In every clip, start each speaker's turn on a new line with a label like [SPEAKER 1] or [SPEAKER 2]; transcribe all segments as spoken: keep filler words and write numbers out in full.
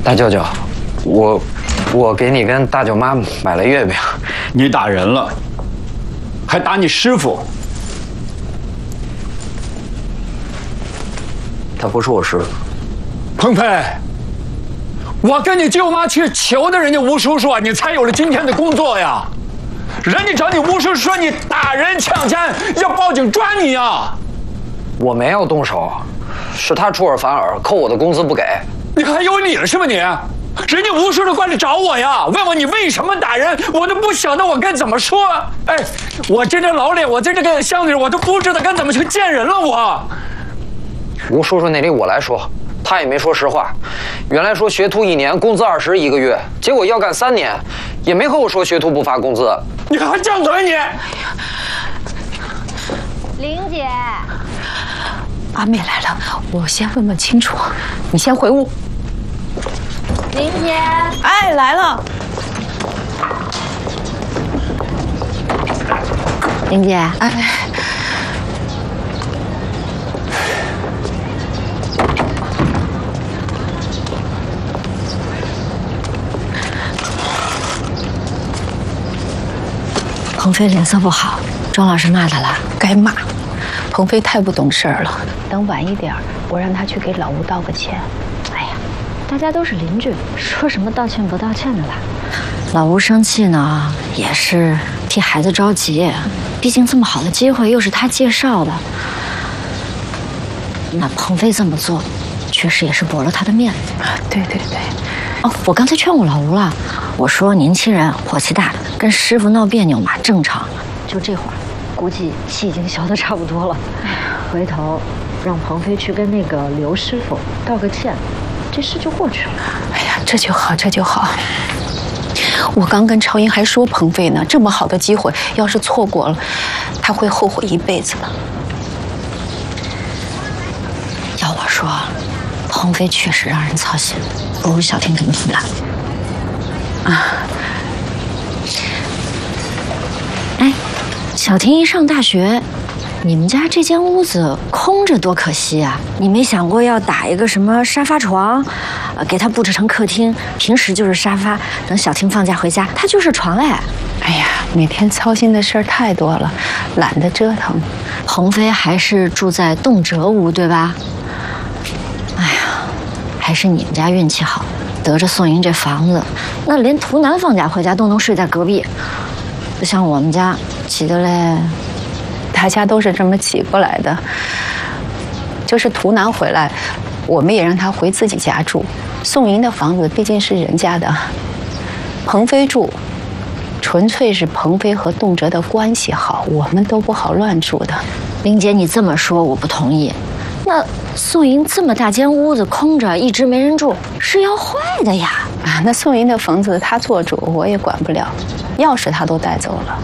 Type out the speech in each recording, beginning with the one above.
[SPEAKER 1] 大舅舅，我我给你跟大舅妈买了月饼。
[SPEAKER 2] 你打人了，还打你师傅。
[SPEAKER 1] 他不是我师傅。
[SPEAKER 2] 鹏飞，我跟你舅妈去求的人家吴叔叔，你才有了今天的工作呀。人家找你吴叔叔说你打人抢钱，要报警抓你呀。
[SPEAKER 1] 我没有动手，是他出尔反尔，扣我的工资不给。
[SPEAKER 2] 你还有理了是吧你？人家吴叔叔过来找我呀，问我你为什么打人，我都不晓得我该怎么说。哎，我这张老脸，我在这个乡里，我都不知道该怎么去见人了我。
[SPEAKER 1] 吴叔叔那里我来说，他也没说实话。原来说学徒一年工资二十一个月，结果要干三年，也没和我说学徒不发工资。
[SPEAKER 2] 你还犟嘴你！
[SPEAKER 3] 玲姐，
[SPEAKER 4] 阿妹来了，我先问问清楚，你先回屋。
[SPEAKER 3] 玲姐，
[SPEAKER 4] 哎，来了。
[SPEAKER 3] 玲姐，
[SPEAKER 4] 哎。
[SPEAKER 3] 鹏飞脸色不好，庄老师骂他了。
[SPEAKER 4] 该骂，鹏飞太不懂事儿了。等晚一点，我让他去给老吴道个歉。
[SPEAKER 3] 哎呀，大家都是邻居，说什么道歉不道歉的啦？老吴生气呢，也是替孩子着急，毕竟这么好的机会又是他介绍的。那鹏飞这么做，确实也是驳了他的面子。
[SPEAKER 4] 对对对。
[SPEAKER 3] 哦，我刚才劝过老吴了，我说年轻人火气大，跟师傅闹别扭嘛，正常。就这会儿，估计气已经消得差不多了。回头让鹏飞去跟那个刘师傅道个歉，这事就过去了。
[SPEAKER 4] 哎呀，这就好，这就好。我刚跟超英还说鹏飞呢，这么好的机会，要是错过了，他会后悔一辈子的。
[SPEAKER 3] 要我说，鹏飞确实让人操心，不如小婷这么腐烂。啊，哎，小婷一上大学，你们家这间屋子空着多可惜啊！你没想过要打一个什么沙发床，呃，给她布置成客厅，平时就是沙发，等小婷放假回家，她就是床嘞。
[SPEAKER 4] 哎呀，每天操心的事儿太多了，懒得折腾。
[SPEAKER 3] 鹏飞还是住在动辄屋，对吧？哎呀，还是你们家运气好，得着宋莹这房子，那连图南放假回家都能睡在隔壁，不像我们家挤得嘞。
[SPEAKER 4] 大家都是这么挤过来的，就是图南回来，我们也让他回自己家住。宋莹的房子毕竟是人家的，鹏飞住，纯粹是鹏飞和动辄的关系好，我们都不好乱住的。
[SPEAKER 3] 玲姐，你这么说我不同意。那宋莹这么大间屋子空着，一直没人住，是要坏的呀！
[SPEAKER 4] 啊，那宋莹的房子她做主，我也管不了，钥匙她都带走了。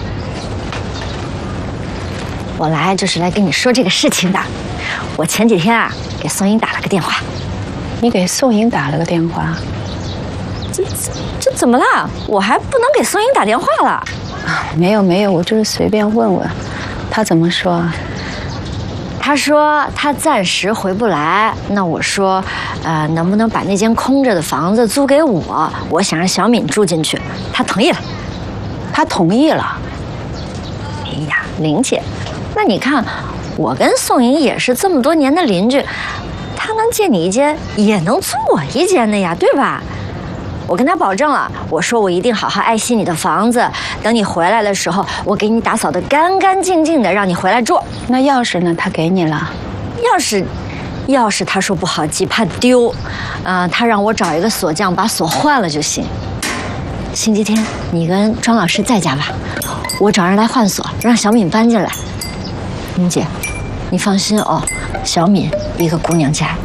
[SPEAKER 3] 我来就是来跟你说这个事情的。我前几天啊给宋莹打了个电话。
[SPEAKER 4] 你给宋莹打了个电话？
[SPEAKER 3] 这这这怎么了？我还不能给宋莹打电话了？
[SPEAKER 4] 啊，没有没有，我就是随便问问。她怎么说？
[SPEAKER 3] 他说他暂时回不来，那我说，呃，能不能把那间空着的房子租给我？我想让小敏住进去，他同意了。
[SPEAKER 4] 他同意了。
[SPEAKER 3] 哎呀，玲姐，那你看，我跟宋莹也是这么多年的邻居，他能借你一间，也能租我一间的呀，对吧？我跟他保证了，我说我一定好好爱惜你的房子，等你回来的时候，我给你打扫得干干净净的，让你回来住。
[SPEAKER 4] 那钥匙呢？他给你了？
[SPEAKER 3] 钥匙，钥匙他说不好寄，怕丢，啊、呃，他让我找一个锁匠把锁换了就行。星期天你跟庄老师在家吧，我找人来换锁，让小敏搬进来。玲姐，你放心哦，小敏一个姑娘家，